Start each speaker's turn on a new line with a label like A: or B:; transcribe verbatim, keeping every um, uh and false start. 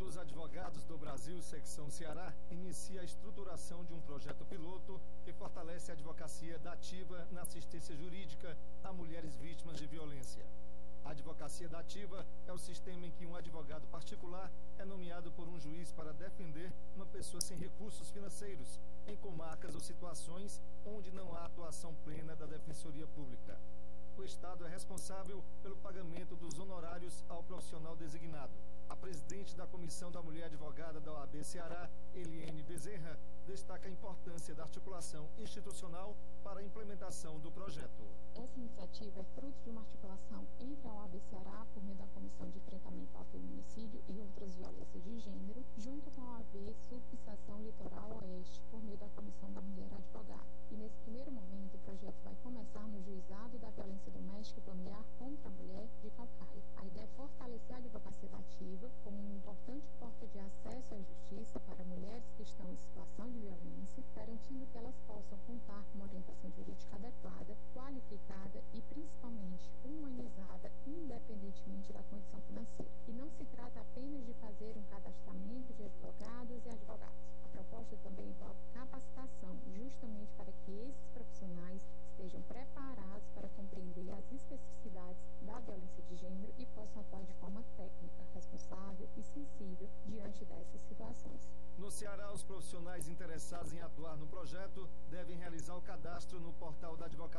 A: dos Advogados do Brasil, Secção Ceará, inicia a estruturação de um projeto piloto que fortalece a advocacia dativa na assistência jurídica a mulheres vítimas de violência. A advocacia dativa é o sistema em que um advogado particular é nomeado por um juiz para defender uma pessoa sem recursos financeiros, em comarcas ou situações onde não há atuação plena da Defensoria Pública. O Estado é responsável pelo pagamento dos honorários ao profissional designado. A presidente da Comissão da Mulher Advogada da O A B Ceará, Eliene Bezerra, destaca a importância da articulação institucional para a implementação do projeto.
B: Essa iniciativa é fruto de uma articulação entre a O A B Ceará, por meio da Comissão de Enfrentamento ao Feminicídio e outras violências de gênero, junto com a O A B Subseção Litoral Oeste, por meio da Comissão da Mulher Advogada. E nesse primeiro momento, o projeto vai começar no Juizado da Violência Doméstica e Familiar contra a Mulher de Calcaia. A ideia é fortalecer a advocacia dativa como uma importante porta de acesso à justiça para mulheres que estão em situação de violência, garantindo que elas possam contar com uma orientação jurídica adequada, qualificada e principalmente humanizada, independentemente da condição financeira. E não se trata apenas de fazer um cadastramento de advogadas e advogados. A proposta também envolve capacitação, justamente para que esses profissionais estejam preparados para compreender as especificidades da violência de gênero e possam atuar de forma técnica, responsável e sensível diante dessas situações.
A: No Ceará, os profissionais interessados em atuar no projeto devem realizar o cadastro no portal da advocacia